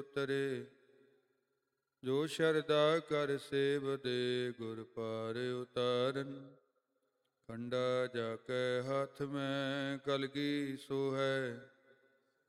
ਉਤਰੇ। ਜੋ ਸ਼ਰਧਾ ਕਰ ਸੇਵਦੇ, ਗੁਰ ਪਾਰ ਉਤਾਰਨ। ਖੰਡਾ ਜਾ ਕੇ ਹੱਥ ਮੈਂ, ਕਲਗੀ ਸੋ ਹੈ